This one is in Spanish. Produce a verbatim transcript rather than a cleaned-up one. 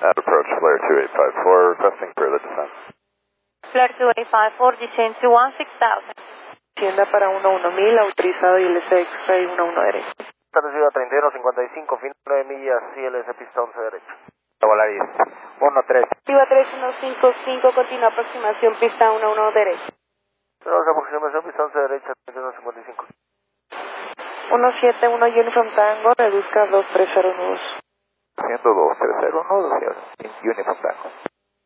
At approach flare two eight five four, requesting further descent. Flare two eight five four, descend to one six thousand. Tienda para uno uno mil, autorizado I L C X-ray uno uno derecho. Establecido a treinta y uno cincuenta y cinco, fin nueve millas, I L C pista once derecho. Volaris uno tres. Activa tres uno cinco cinco, continúa aproximación pista uno uno derecho. Tenemos aproximación pista once derecha, treinta y uno cincuenta y cinco. uno siete uno Uniform Tango, reduzca dos tres cero nudos. ciento dos tres cero nudos, Uniform Tango.